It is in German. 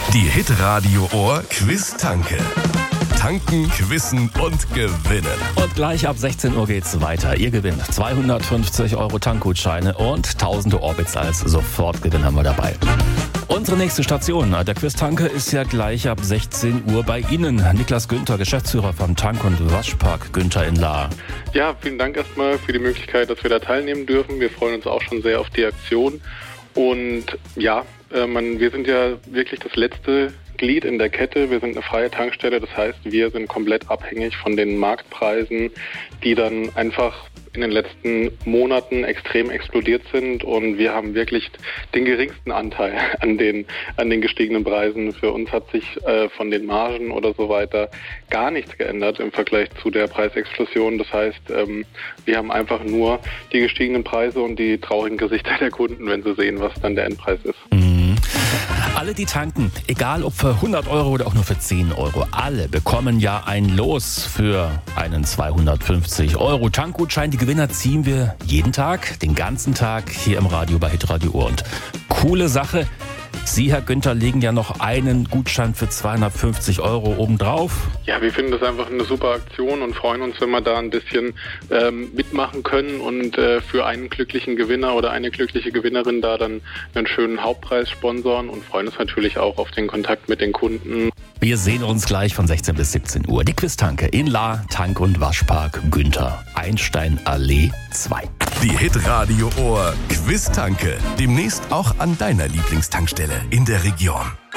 Die Hitradio Ohr Quiz-Tanke. Tanken, quizzen und gewinnen. Und gleich ab 16 Uhr geht's weiter. Ihr gewinnt 250 € Tankgutscheine und tausende Orbits als Sofortgewinn haben wir dabei. Unsere nächste Station, der Quiz-Tanke, ist ja gleich ab 16 Uhr bei Ihnen. Niklas Günther, Geschäftsführer vom Tank- und Waschpark Günther in Lahr. Ja, vielen Dank erstmal für die Möglichkeit, dass wir da teilnehmen dürfen. Wir freuen uns auch schon sehr auf die Aktion. Und ja, wir sind ja wirklich das letzte Glied in der Kette. Wir sind eine freie Tankstelle, das heißt, wir sind komplett abhängig von den Marktpreisen, die dann einfach in den letzten Monaten extrem explodiert sind, und wir haben wirklich den geringsten Anteil an den gestiegenen Preisen. Für uns hat sich von den Margen oder so weiter gar nichts geändert im Vergleich zu der Preisexplosion. Das heißt, wir haben einfach nur die gestiegenen Preise und die traurigen Gesichter der Kunden, wenn sie sehen, was dann der Endpreis ist. Alle, die tanken, egal ob für 100 € oder auch nur für 10 €, alle bekommen ja ein Los für einen 250 € Tankgutschein. Die Gewinner ziehen wir jeden Tag, den ganzen Tag hier im Radio bei Hitradio Ohr. Und coole Sache, Sie, Herr Günther, legen ja noch einen Gutschein für 250 € obendrauf. Ja, wir finden das einfach eine super Aktion und freuen uns, wenn wir da ein bisschen mitmachen können und für einen glücklichen Gewinner oder eine glückliche Gewinnerin da dann einen schönen Hauptpreis sponsoren, und freuen uns natürlich auch auf den Kontakt mit den Kunden. Wir sehen uns gleich von 16 bis 17 Uhr. Die Quiz-Tanke in Lahr, Tank- und Waschpark Günther, Einsteinallee 2. Die Hitradio Ohr Quiz-Tanke. Demnächst auch an deiner Lieblingstankstelle in der Region.